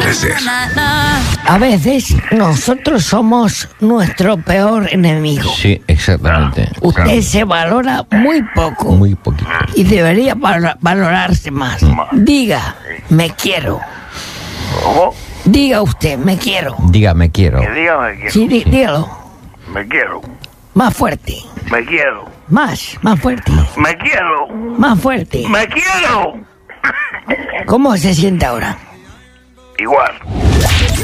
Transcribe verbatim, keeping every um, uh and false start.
crecer. A veces nosotros somos nuestro peor enemigo. Sí, exactamente. Usted Claro. se valora muy poco Muy poquito. y debería val- valorarse más. Diga, me quiero. ¿Cómo? Diga usted, me quiero. Dígame, quiero. Que dígame que Sí, dí- dígalo. me quiero. Más fuerte. Me quiero. Más, más fuerte. Me quiero. Más fuerte. Me quiero. ¿Cómo se siente ahora? Igual.